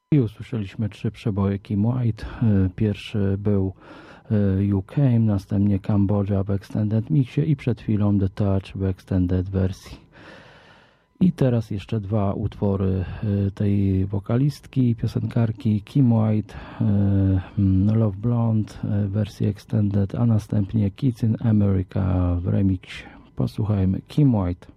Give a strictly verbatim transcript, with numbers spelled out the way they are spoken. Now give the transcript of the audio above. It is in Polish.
I usłyszeliśmy trzy przeboje Kim White. Pierwszy był You Came, następnie Kambodża w Extended Mixie i przed chwilą The Touch w Extended wersji. I teraz jeszcze dwa utwory tej wokalistki, piosenkarki Kim White, Love Blonde w wersji Extended, a następnie Kids in America w remixie. Posłuchajmy Kim White.